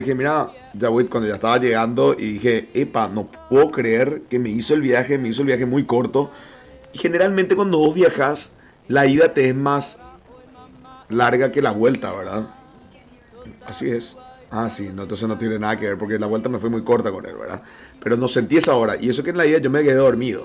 dije, mira, Yawit, cuando ya estaba llegando y dije, epa, no puedo creer que me hizo el viaje muy corto. Y generalmente cuando vos viajas, la ida te es más larga que la vuelta, ¿verdad? Así es. Ah, sí, no, entonces no tiene nada que ver, porque la vuelta me fue muy corta con él, ¿verdad? Pero no sentí esa hora, y eso que en la ida yo me quedé dormido.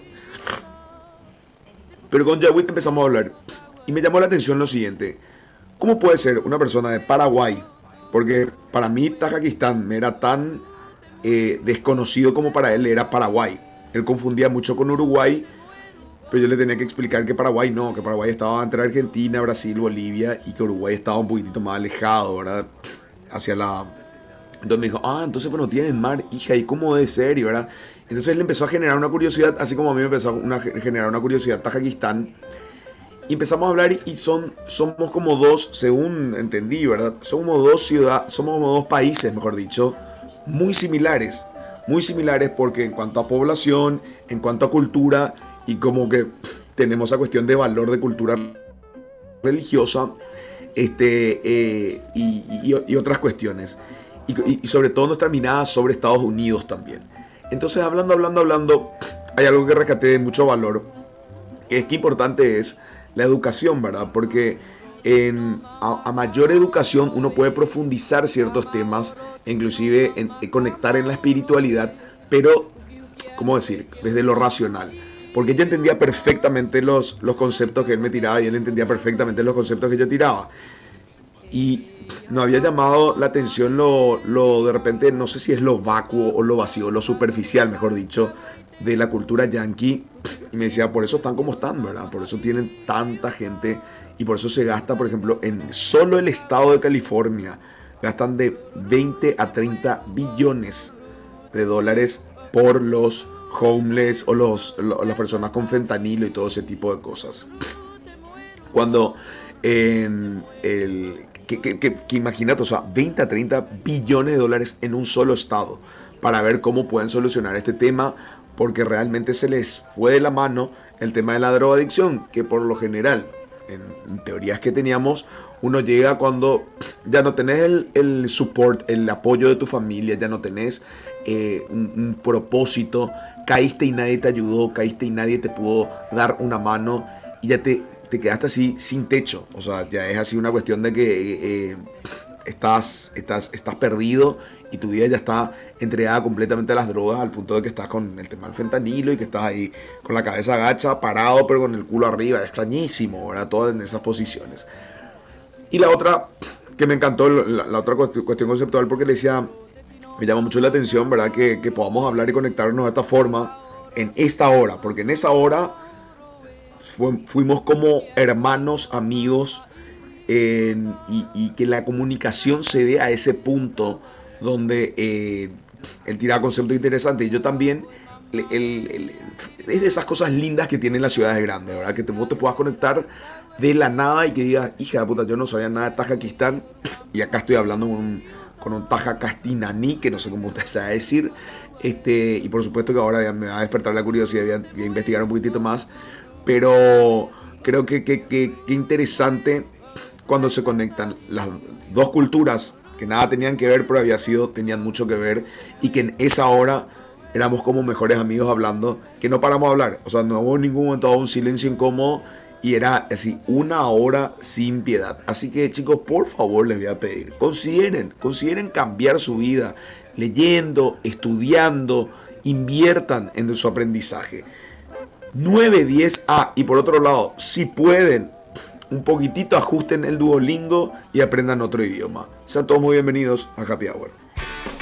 Pero con Yawit empezamos a hablar, y me llamó la atención lo siguiente. ¿Cómo puede ser una persona de Paraguay? Porque para mí Tajikistán me era tan desconocido como para él era Paraguay. Él confundía mucho con Uruguay, pero yo le tenía que explicar que Paraguay no, que Paraguay estaba entre Argentina, Brasil, Bolivia y que Uruguay estaba un poquitito más alejado, ¿verdad? Hacia la... Entonces me dijo, ah, entonces pues no tienen mar, hija, ¿y cómo debe ser? Y, ¿verdad? Entonces él empezó a generar una curiosidad, así como a mí me empezó a generar una curiosidad Tajikistán. Y empezamos a hablar y somos como dos, según entendí, ¿verdad? Somos dos ciudades, somos como dos países, mejor dicho, muy similares. Muy similares porque en cuanto a población, en cuanto a cultura, y como que tenemos esa cuestión de valor de cultura religiosa, y otras cuestiones. Y sobre todo nuestra mirada sobre Estados Unidos también. Entonces, hablando, hay algo que rescaté de mucho valor, que es que importante es la educación, ¿verdad? Porque a mayor educación uno puede profundizar ciertos temas, inclusive conectar en la espiritualidad, pero, ¿cómo decir? Desde lo racional. Porque ella entendía perfectamente los conceptos que él me tiraba y él entendía perfectamente los conceptos que yo tiraba. Y nos había llamado la atención de repente, no sé si es lo vacuo o lo vacío, lo superficial, mejor dicho, de la cultura yankee. Y me decía, por eso están como están, ¿verdad? Por eso tienen tanta gente y por eso se gasta, por ejemplo, en solo el estado de California, gastan de 20 a 30 billones de dólares por los homeless o las personas con fentanilo y todo ese tipo de cosas. Cuando en el que imagínate, o sea, 20 a 30 billones de dólares en un solo estado para ver cómo pueden solucionar este tema, porque realmente se les fue de la mano el tema de la drogadicción, que por lo general, en teorías que teníamos, uno llega cuando ya no tenés el support, el apoyo de tu familia, ya no tenés un propósito, caíste y nadie te ayudó, caíste y nadie te pudo dar una mano y ya te quedaste así sin techo. O sea, ya es así una cuestión de que estás perdido y tu vida ya está entregada completamente a las drogas al punto de que estás con el tema del fentanilo y que estás ahí con la cabeza agacha, parado pero con el culo arriba. Extrañísimo, ¿verdad? Todas en esas posiciones. Y la otra que me encantó, la otra cuestión conceptual, porque le decía, me llama mucho la atención, ¿verdad? Que podamos hablar y conectarnos de esta forma en esta hora, porque en esa hora fuimos como hermanos, amigos, y que la comunicación se dé a ese punto donde él tira conceptos interesantes y yo también. Es de esas cosas lindas que tienen las ciudades grandes, ¿verdad? Que vos te puedas conectar de la nada y que digas, hija de puta, yo no sabía nada de Tajikistán y acá estoy hablando con un Tajikastinaní, que no sé cómo usted sabe decir, y por supuesto que ahora me va a despertar la curiosidad, voy a investigar un poquitito más, pero creo que interesante cuando se conectan las dos culturas que nada tenían que ver, pero tenían mucho que ver, y que en esa hora éramos como mejores amigos hablando, que no paramos de hablar, o sea, no hubo en ningún momento un silencio incómodo, y era así una hora sin piedad. Así que chicos, por favor les voy a pedir, consideren cambiar su vida, leyendo, estudiando, inviertan en su aprendizaje. 9 10 y por otro lado, si pueden, un poquitito ajusten el Duolingo y aprendan otro idioma. Sean todos muy bienvenidos a Happy Hour.